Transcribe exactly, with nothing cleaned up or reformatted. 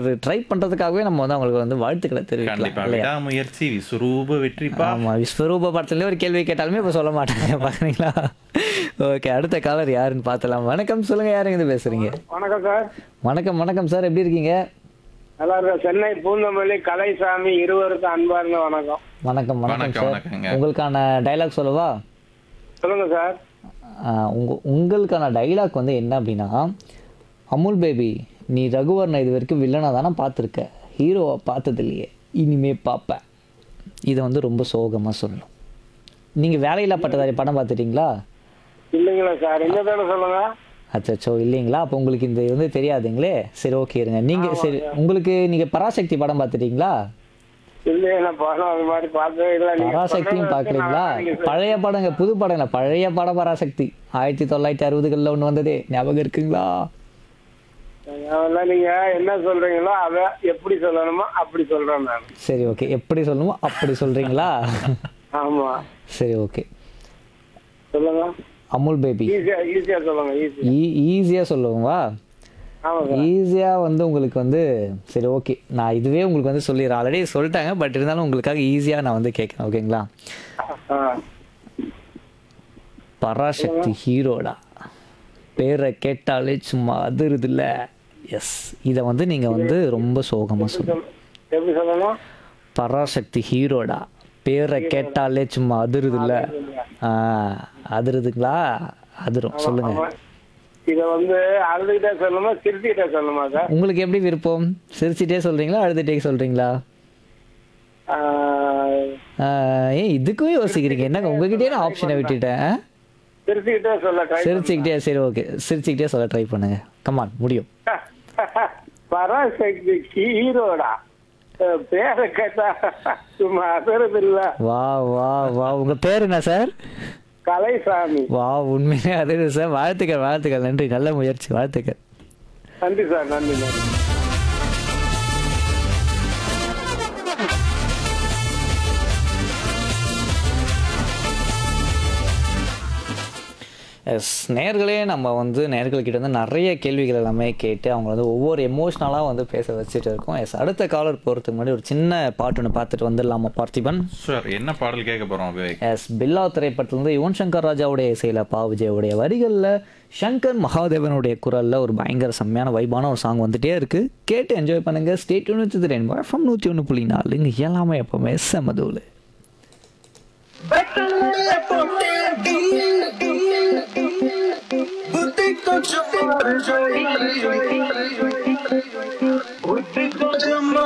ஒரு ட்ரை பண்ணுறதுக்காகவே நம்ம வந்து அவங்களுக்கு வந்து வாழ்த்துக்களை தெரிவிக்கலாம் கண்டிப்பா இல்லையா? விடாமுயற்சி விஸ்வரூப வெற்றிப்பா. ஆமாம், விஸ்வரூப படத்துலேயே ஒரு கேள்வி கேட்டாலுமே இப்போ சொல்ல மாட்டாங்க பார்க்குறீங்களா? ஓகே, அடுத்த காலர் யாருன்னு பார்த்தலாம். வணக்கம், சொல்லுங்கள், யாருங்க இது பேசுகிறீங்க? வணக்கம் சார். வணக்கம் வணக்கம் சார், எப்படி இருக்கீங்க? நல்லா இருக்கேன். சென்னை பூந்தமல்லி கலைசாமி இருவருக்கும் அன்பார்ந்த வணக்கம். வணக்கம் வணக்கம் வணக்கம், சார். வணக்கங்க. உங்களுக்கான டைலாக் சொல்லவா? சொல்லுங்க சார். ஆஹ் உங்க உங்களுக்கான டைலாக் வந்து என்ன அப்படின்னா, அமுல் பேபி, நீ ரகுவரனை இது வரைக்கும் வில்லனாக தானே பார்த்துருக்க, ஹீரோவை பார்த்தது இல்லையே, இனிமே பார்ப்பேன். இதை வந்து ரொம்ப சோகமாக சொல்லணும். நீங்கள் வேலையில்லா பட்டதாரி படம் பார்த்துட்டீங்களா? இல்லைங்களா சார், எங்க தானே சொல்லுங்க. அச்சோ, இல்லைங்களா? அப்போ உங்களுக்கு இந்த இது வந்து தெரியாதுங்களே. சரி, ஓகே இருங்க. நீங்கள் சரி, உங்களுக்கு நீங்கள் பராசக்தி படம் பார்த்துட்டீங்களா? இல்லையே, நான் படம் அது மாதிரி பார்த்ததே இல்லை. நீங்க பராசக்தியும் சொல்றது பார்க்குறீங்களா? நான் நீங்க பழைய படங்க, புது படங்கள, பழைய படம் பராசக்தி ஆயிரத்தி தொள்ளாயிரத்தி அறுபதுகளில் ஒன்று வந்ததே, ஞாபகம் இருக்குங்களா? அதெல்லாம் நீங்க என்ன சொல்றீங்களோ அதை எப்படி சொல்லணுமோ அப்படி சொல்றேன் நான். சரி, ஓகே, எப்படி சொல்லணுமோ அப்படி சொல்கிறீங்களா? ஆமா, சரி, ஓகே. சொல்லுங்க. அமுல் பேபி, ஈஸியா ஈஸியா சொல்லுங்க. ஈஸியா. ஈ ஈஸியாக சொல்லுவோங்களா? ஆமா சார். ஈஸியாக வந்து உங்களுக்கு வந்து சரி, ஓகே, நான் இதுவே உங்களுக்கு வந்து சொல்லிடுறேன். ஆல்ரெடி சொல்லிட்டாங்க, பட் இருந்தாலும் உங்களுக்காக ஈஸியாக நான் வந்து கேட்குறேன், ஓகேங்களா? ஆ. பராசக்தி ஹீரோடா, பேரை கேட்டாலே சும்மா அதிருதுல்ல. எஸ், இதை வந்து நீங்கள் வந்து ரொம்ப சோகமாக சொல்லணும். எப்படி சொல்லணும்? பராசக்தி ஹீரோடா, பேரை கேட்டாலே சும்மா அதிருதுல்ல. ஆ, அதிருதுங்களா? அதிரும், சொல்லுங்க. ஆமா. இத வந்து அழுதுகிட்டே சொல்லணுமா சிரிச்சுக்கிட்டே சொல்லணுமா சார்? உங்களுக்கு எப்படி விருப்பம்? சிரிச்சிட்டே சொல்றீங்களா, அழுதுட்டே சொல்றீங்களா? ஆ, ஆ, ஏன் இதுக்கும் யோசிக்கிறீங்க? என்னங்க உங்ககிட்டயே நான் ஆப்ஷனை விட்டுட்டேன். சிரிச்சுக்கிட்டே சொல்ல ட்ரை. சிரிச்சுக்கிட்டே, சரி, ஓகே, சிரிச்சுக்கிட்டே சொல்ல ட்ரை பண்ணுங்க. கமான், முடியும். பராசக்தி ஹீரோடா, பேரை கேட்டா சும்மா அசரது இல்ல. வா வா வா, உங்க பேர் என்ன சார்? கலைசாமி. வா, உண்மையிலே அது சார். வாழ்த்துக்கள் வாழ்த்துக்கள், நன்றி, நல்ல முயற்சி, வாழ்த்துக்கள். நன்றி சார், நன்றி நன்றி. எஸ், நேர்களே, நம்ம வந்து நேர்கள்கிட்ட வந்து நிறைய கேள்விகள் எல்லாமே கேட்டு அவங்க வந்து ஒவ்வொரு எமோஷ்னலாக வந்து பேச வச்சுட்டு இருக்கோம். எஸ், அடுத்த காலர் போகிறதுக்கு முன்னாடி ஒரு சின்ன பாட்டு ஒன்று பார்த்துட்டு வந்துடலாமா பார்த்திபன்? சார், என்ன பாடல் கேட்க போறோம் விவேக்? எஸ், பில்லா திரைப்படத்துலேருந்து யுவன் சங்கர் ராஜாவுடைய இசையில் பா விஜயோடைய வரிகளில் சங்கர் மகாதேவனுடைய குரலில் ஒரு பயங்கர செம்மையான வைபான ஒரு சாங் வந்துட்டே இருக்குது. கேட்டு என்ஜாய் பண்ணுங்கள். Stay tune with rainbow FM நூற்றி ஒன்று புள்ளி நாலு. இங்கே எல்லாமே எப்போவுமே செமதூள். Buddhi ko chumma